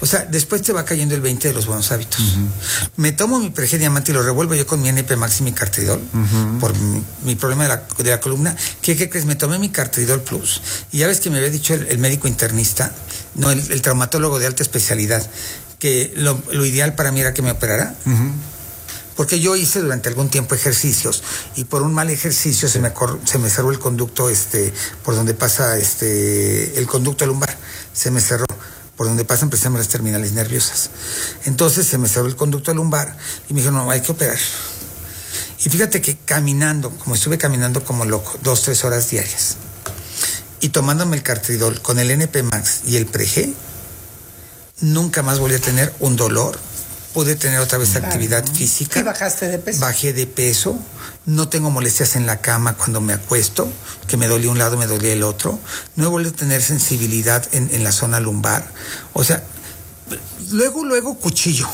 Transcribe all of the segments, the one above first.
O sea, después te va cayendo el 20 de los buenos hábitos. Me tomo mi Prege Diamante y lo revuelvo yo con mi NP Max y mi Cartridol por mi problema de la columna. ¿Qué crees? Me tomé mi Cartridol Plus y ya ves que me había dicho el médico internista, no, el traumatólogo de alta especialidad, que lo ideal para mí era que me operara. Porque yo hice durante algún tiempo ejercicios y por un mal ejercicio se me cerró el conducto por donde pasa el conducto lumbar, se me cerró por donde pasan precisamente las terminales nerviosas. Entonces se me cerró el conducto lumbar y me dijeron, no, hay que operar. Y fíjate que estuve caminando como loco, 2-3 horas diarias y tomándome el Cartridol con el NP Max y el Prege, nunca más volví a tener un dolor. Pude tener otra vez actividad física. ¿Y bajaste de peso? Bajé de peso. No tengo molestias en la cama cuando me acuesto, que me dolía un lado, me dolía el otro. No he vuelto a tener sensibilidad en la zona lumbar. O sea, luego cuchillo.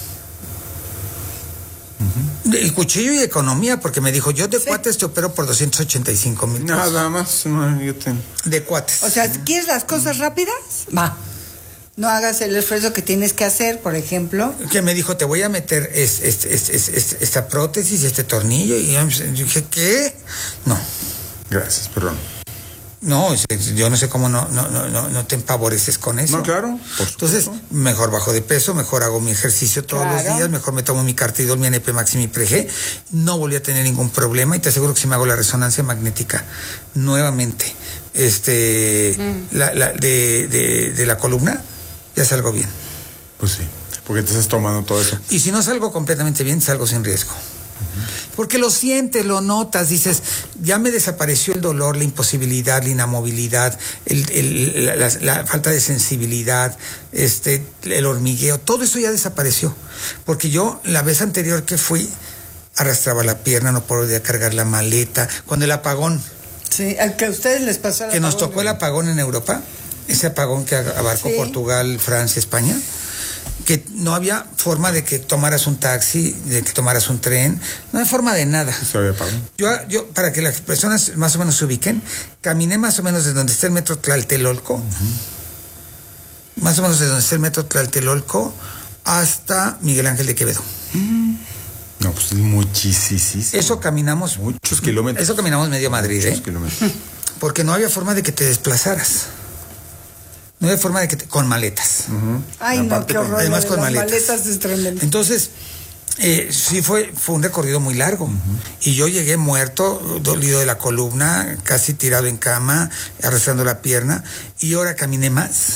El cuchillo y economía, porque me dijo, yo de cuates te opero por 285,000 pesos. Nada más, no, yo tengo. De cuates. O sea, ¿quieres las cosas rápidas? Va. No hagas el esfuerzo que tienes que hacer, por ejemplo. Que me dijo, te voy a meter esta prótesis, este tornillo. Y yo dije, ¿qué? No. Gracias, perdón. No, yo no sé cómo no te empavoreces con eso. No, claro. Entonces, mejor bajo de peso, mejor hago mi ejercicio todos los días, mejor me tomo mi Cartridol, mi NP Max y mi Prege. No volví a tener ningún problema y te aseguro que si me hago la resonancia magnética nuevamente, de la columna, ya salgo bien. Pues sí, porque te estás tomando todo eso. Y si no salgo completamente bien, salgo sin riesgo. Porque lo sientes, lo notas, dices, ya me desapareció el dolor, la imposibilidad, la inamovilidad, la falta de sensibilidad, el hormigueo, todo eso ya desapareció. Porque yo, la vez anterior que fui, arrastraba la pierna, no podía cargar la maleta. Cuando el apagón... Sí, al que a ustedes les pasó el apagón. Que nos tocó el apagón en Europa, ese apagón que abarcó Portugal, Francia, España, que no había forma de que tomaras un taxi, de que tomaras un tren, no hay forma de nada. Yo para que las personas más o menos se ubiquen, caminé más o menos desde donde está el metro Tlatelolco, más o menos desde donde está el metro Tlatelolco hasta Miguel Ángel de Quevedo. No, pues muchísimo. Eso caminamos. Muchos kilómetros. Eso caminamos medio Madrid, kilómetros. Porque no había forma de que te desplazaras. No había forma de que con maletas. Ay, no, qué horror. Además con maletas es tremendo. Entonces, sí fue un recorrido muy largo. Y yo llegué muerto, dolido de la columna, casi tirado en cama, arrastrando la pierna. Y ahora caminé más.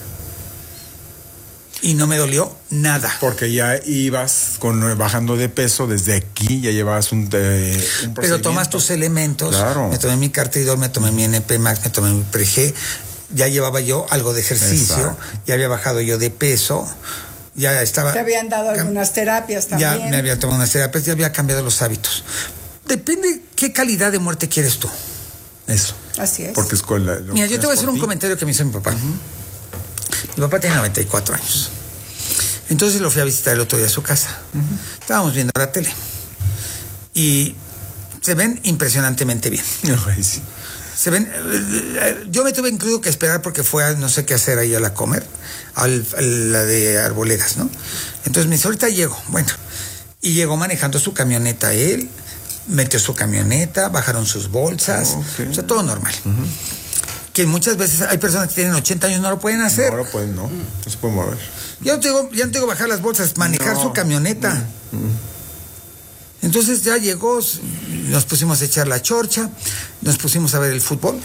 Y no me dolió nada. Porque ya ibas bajando de peso desde aquí, ya llevabas un Pero tomas tus elementos. Claro. Me tomé mi Cartridol, me tomé mi NP Max, me tomé mi Prege. Ya llevaba yo algo de ejercicio, ya había bajado yo de peso, ya estaba... Te habían dado algunas terapias también. Ya me había tomado unas terapias, ya había cambiado los hábitos. Depende qué calidad de muerte quieres tú. Eso. Así es. Porque es con Mira, yo te voy a hacer un comentario que me hizo mi papá. Mi papá tiene 94 años. Entonces lo fui a visitar el otro día a su casa. Estábamos viendo la tele. Y se ven impresionantemente bien. Sí. Se ven, yo me tuve incluso que esperar porque fue a no sé qué hacer ahí a la comer, a la de Arboledas, ¿no? Entonces me dice, ahorita llego, bueno, y llegó manejando su camioneta él, metió su camioneta, bajaron sus bolsas, o sea, todo normal. Que muchas veces hay personas que tienen 80 años no lo pueden hacer. No lo pueden, no se pueden mover. Ya no tengo que bajar las bolsas, manejar su camioneta. Entonces ya llegó, nos pusimos a echar la chorcha, nos pusimos a ver el fútbol.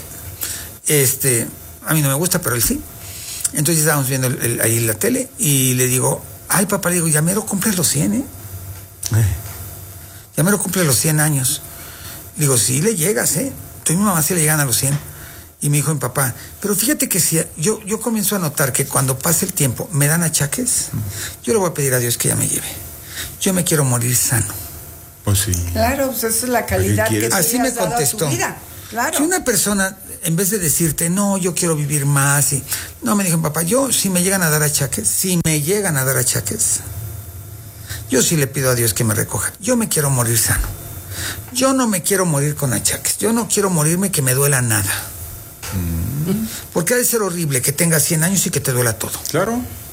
A mí no me gusta, pero él sí. Entonces estábamos viendo ahí la tele y le digo, ay papá, le digo, ya mero cumple los 100, Ya mero cumple los 100 años. Le digo, sí le llegas, Tú y mi mamá sí le llegan a los 100. Y me dijo mi papá, pero fíjate que si yo comienzo a notar que cuando pase el tiempo me dan achaques, yo le voy a pedir a Dios que ya me lleve. Yo me quiero morir sano. Pues sí. Claro, pues esa es la calidad que así me contestó. A tu vida. Claro. Si una persona, en vez de decirte, no, yo quiero vivir más, no, me dijo mi papá, yo si me llegan a dar achaques, yo sí le pido a Dios que me recoja. Yo me quiero morir sano. Yo no me quiero morir con achaques. Yo no quiero morirme que me duela nada. Porque ha de ser horrible que tengas 100 años y que te duela todo. Claro.